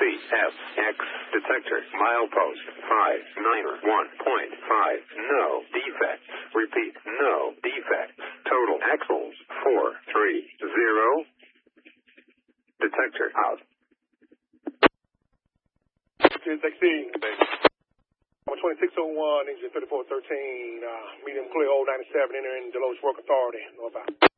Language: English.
CFX detector milepost 591.5. No defects. Repeat, no defects. Total axles 430. Detector out. XC. 2601, engine 3413, medium clear, old 97, entering Deloach Work Authority. Northbound.